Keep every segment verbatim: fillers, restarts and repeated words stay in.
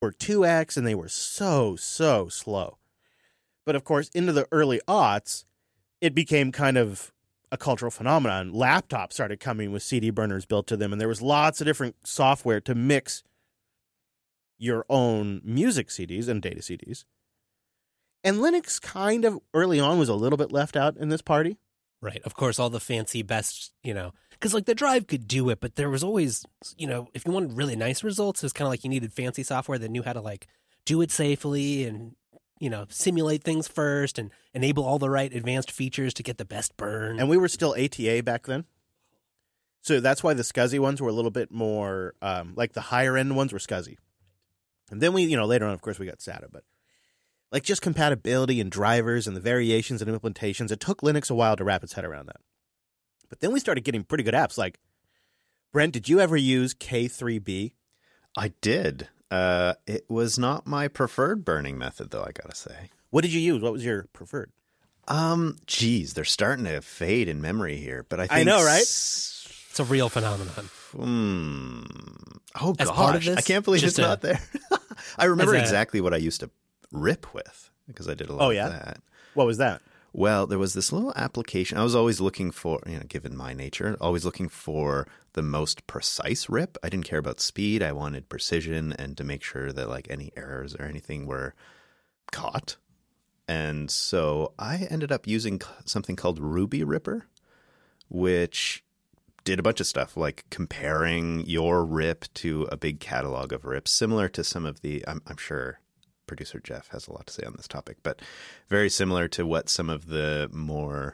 were two X, and they were so, so slow. But, of course, into the early aughts, it became kind of a cultural phenomenon. Laptops started coming with C D burners built to them, and there was lots of different software to mix your own music C Ds and data C Ds. And Linux kind of early on was a little bit left out in this party. Right. Of course, all the fancy best, you know, because like the drive could do it, but there was always, you know, if you wanted really nice results, it was kind of like you needed fancy software that knew how to like do it safely and, you know, simulate things first and enable all the right advanced features to get the best burn. And we were still A T A back then. So that's why the SCSI ones were a little bit more, um, like the higher end ones were SCSI. And then we, you know, later on, of course, we got SATA, but like just compatibility and drivers and the variations and implementations, it took Linux a while to wrap its head around that. But then we started getting pretty good apps. Like, Brent, did you ever use K three B? I did. Uh, it was not my preferred burning method, though, I gotta say. What did you use? What was your preferred? Um, geez, they're starting to fade in memory here, but I think I know, right? S- it's a real phenomenon. Hmm. Oh, As gosh. part of this, I can't believe it's just a- not there. I remember as a- exactly what I used to rip with because I did a lot Oh, yeah? of that. What was that? Well, there was this little application. I was always looking for, you know, given my nature, always looking for the most precise rip. I didn't care about speed. I wanted precision and to make sure that like any errors or anything were caught. And so I ended up using something called Ruby Ripper, which did a bunch of stuff like comparing your rip to a big catalog of rips, similar to some of the, I'm, I'm sure producer Jeff has a lot to say on this topic, but very similar to what some of the more,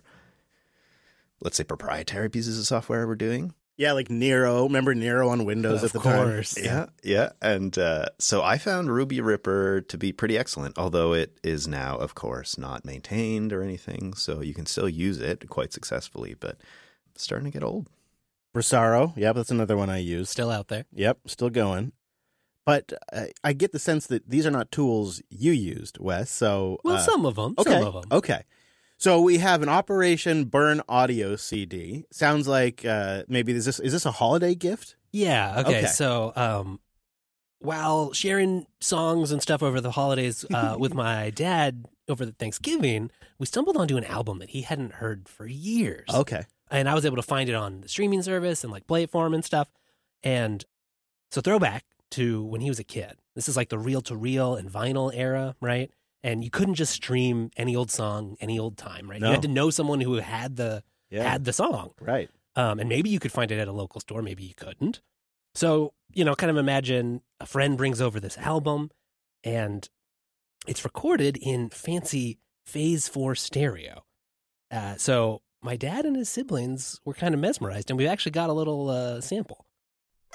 let's say, proprietary pieces of software were doing. Yeah, like Nero. Remember Nero on Windows Of at the course. time? Yeah, yeah. And uh, so I found Ruby Ripper to be pretty excellent, although it is now, of course, not maintained or anything. So you can still use it quite successfully, but it's starting to get old. Brasaro. Yep, that's another one I use. Still out there. Yep, still going. But uh, I get the sense that these are not tools you used, Wes. So Well, uh, some of them. okay, Some of them. okay. So we have an Operation Burn Audio C D. Sounds like uh, maybe is this is this a holiday gift? Yeah. Okay. Okay. So, um, while sharing songs and stuff over the holidays uh, with my dad over the Thanksgiving, we stumbled onto an album that he hadn't heard for years. Okay. And I was able to find it on the streaming service and like play it for him and stuff. And so throwback to when he was a kid. This is like the reel-to-reel and vinyl era, right? And you couldn't just stream any old song, any old time, right? No. You had to know someone who had the Yeah. had the song. Right. Um, and maybe you could find it at a local store, maybe you couldn't. So, you know, kind of imagine a friend brings over this album and it's recorded in fancy Phase four stereo. Uh, so my dad and his siblings were kind of mesmerized, and we actually got a little uh, sample.